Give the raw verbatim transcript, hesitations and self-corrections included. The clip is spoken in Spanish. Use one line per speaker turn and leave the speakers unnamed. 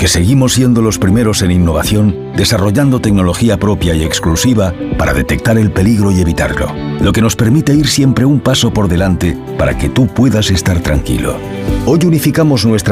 porque seguimos siendo los primeros en innovación, desarrollando tecnología propia y exclusiva para detectar el peligro y evitarlo, lo que nos permite ir siempre un paso por delante para que tú puedas estar tranquilo. Hoy unificamos nuestra